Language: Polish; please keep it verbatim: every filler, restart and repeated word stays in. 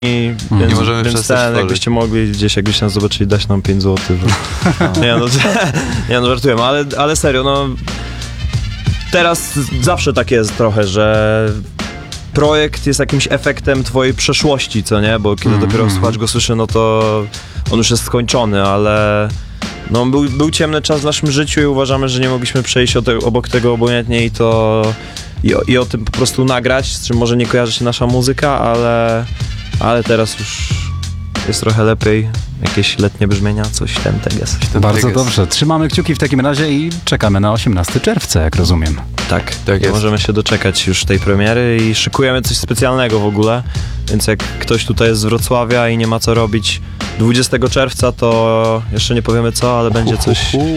I nie więc, możemy więc przestać ten, tworzyć. jakbyście mogli gdzieś, jakbyście nas zobaczyli, dać nam pięć złotych. Że... nie, no, nie no, żartujemy, ale, ale serio, no teraz zawsze tak jest trochę, że projekt jest jakimś efektem twojej przeszłości, co nie? Bo kiedy Mm, dopiero mm. słuchacz go słyszy, no to on już jest skończony, ale no był, był ciemny czas w naszym życiu i uważamy, że nie mogliśmy przejść o te, obok tego obojętnie i to i o, i o tym po prostu nagrać, z czym może nie kojarzy się nasza muzyka, ale, ale teraz już jest trochę lepiej. Jakieś letnie brzmienia, coś ten teges. Bardzo teges. dobrze. Trzymamy kciuki w takim razie i czekamy na osiemnastego czerwca, jak rozumiem. Tak, Tak nie jest. możemy się doczekać już tej premiery i szykujemy coś specjalnego w ogóle, więc jak ktoś tutaj jest z Wrocławia i nie ma co robić dwudziestego czerwca, to jeszcze nie powiemy co, ale będzie coś